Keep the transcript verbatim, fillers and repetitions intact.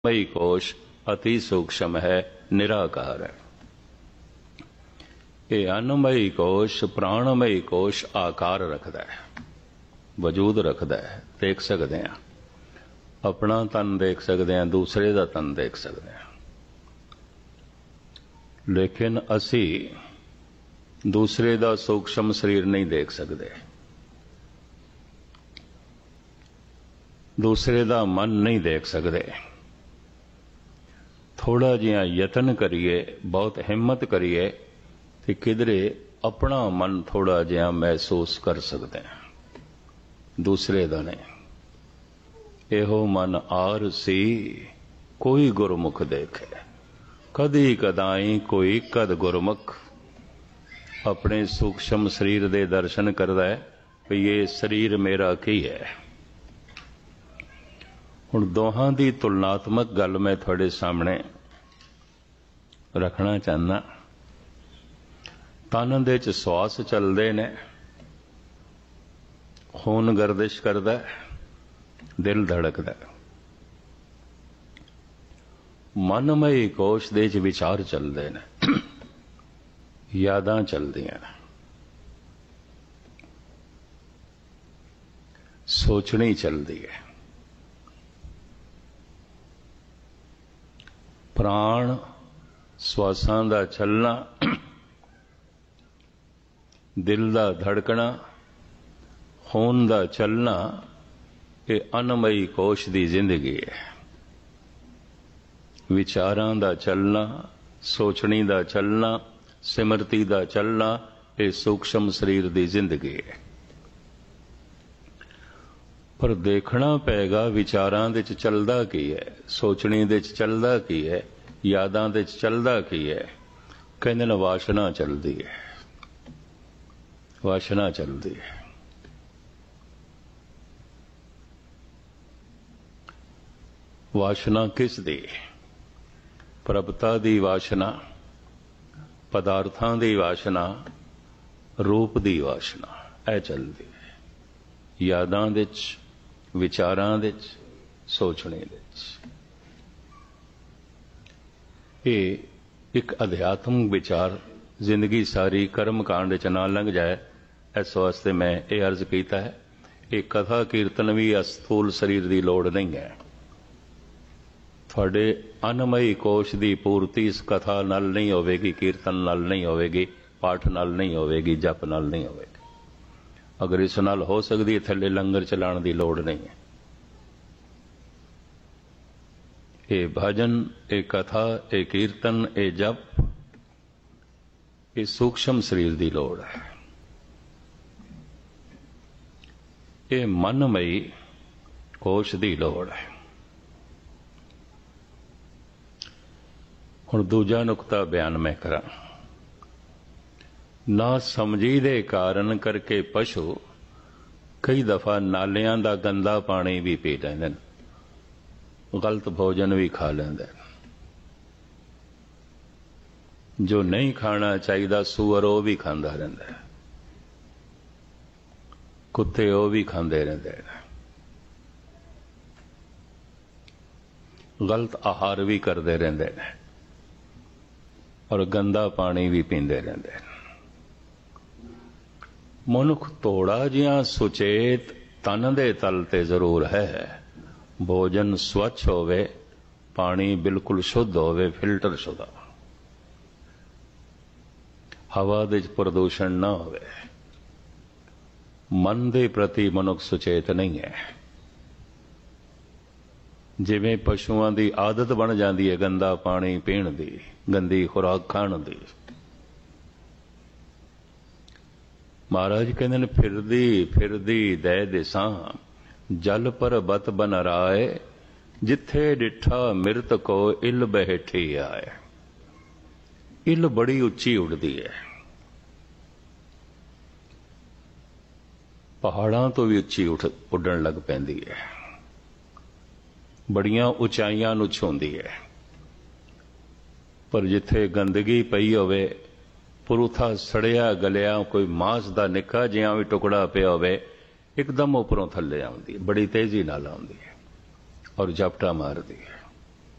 मई कोश अति सूक्ष्म है, निराकार है। ये अन्नमयी कोश प्राणमयी कोश आकार रखता है, वजूद रखता है। देख सकते हैं, अपना तन देख सकते हैं, दूसरे का तन देख सकते हैं, लेकिन असी दूसरे का सूक्ष्म शरीर नहीं देख सकते, दूसरे का मन नहीं देख सकते। थोड़ा जिहा यतन करिए, बहुत हिम्मत करिए तो किधरे अपना मन थोड़ा जिहा महसूस कर सकते हैं, दूसरे का नहीं। एहो मन आर सी कोई गुरमुख देखे, कदी कदाई कोई कद गुरमुख। अपने सूक्ष्म शरीर दे दर्शन करता है कि ये शरीर मेरा की है। हुण दोहां दी तुलनात्मक गल मैं थोड़े सामने रखना चाहना। तन दे च श्वास चलते ने, खून गर्दिश करता है, दिल धड़कता है। मनमयी कोश दे च विचार चलते ने, यादां चलदियां ने, सोचनी चलती है। प्राण श्वासां दा चलना, दिल दा धड़कना, खून दा चलना, ये अन्नमयी कोश दी जिंदगी है। विचारां दा चलना, सोचनी दा चलना, सिमरती दा चलना, ये सूक्ष्म शरीर दी जिंदगी है। पर देखना पेगा विचारां दे च चलदा की है, सोचनी दे च चलदा की है, यादां दे च चलदा की है। कहंदे ने वासना चलदी है, वासना चलदी है। वासना किस दी? प्रभता दी वासना, पदार्थां दी वासना, रूप दी वासना, ऐ चलदी है। यादां दे च, विचारां दे च, सोचने दे च। ये एक अध्यात्मक विचार जिंदगी सारी कर्म कांड च ना लंघ जाए, इस वास्ते मैं ये अर्ज किया है। ये कथा कीर्तन भी अस्थूल शरीर की लोड़ नहीं है। थोड़े अन्नमयी कोश की पूर्ति इस कथा नाल नहीं होवेगी, कीर्तन नाल नहीं होवेगी, पाठ नाल नहीं होवेगी, जप नाल नहीं होवेगी। अगर इस नाल हो सकती है, थले लंगर चलाने की लोड़ नहीं है। ये भजन, ये कथा, ये कीर्तन, ये जप, ये सूक्ष्म शरीर की लोड़ है। ये मनमयी कोश की लोड़ है। हुण दूजा नुकता बयान मैं करा। ना समझी दे कारण करके पशु कई दफा नालियां दा गंदा पानी भी पी लैंदे ने, गलत भोजन भी खा लेंदे। जो नहीं खाना चाहिए सूअर वो भी खांदा रहिंदा है, कुत्ते वो भी खांदे रहिंदे ने, गलत आहार भी करते रहिंदे ने और गंदा पानी भी पींदे रहिंदे ने। मनुख थोड़ा जिहा सुचेत तन दे तल ते जरूर है। भोजन स्वच्छ होवे, पानी बिल्कुल शुद्ध होवे, फिल्टर शुद्ध, हवा दे प्रदूषण ना होवे। मन दे प्रति मनुख सुचेत नहीं है। जिवें पशुआं दी आदत बन जाती है गंदा पानी पीण दी, गंदी खुराक खाण दी। महाराज कहते हैं, फिरदी फिरदी दे दिसां जल पर बत बन राए, जिथे डिठा मिरत को इल बैठी आए। इल बड़ी उच्ची उड़दी है, पहाड़ां तो भी उच्ची उठ उड़न लग पैंदी है, बड़ियां उचाइयां नूं छूंदी है। पर जिथे गंदगी पई होवे, पुरुथा सड़िया गलिया कोई मांस दा निक्का जिहा भी टुकड़ा पिया होवे, एकदम उपरों थल्ले आउंदी है, बड़ी तेजी नाल आउंदी है और झपटा मारदी है।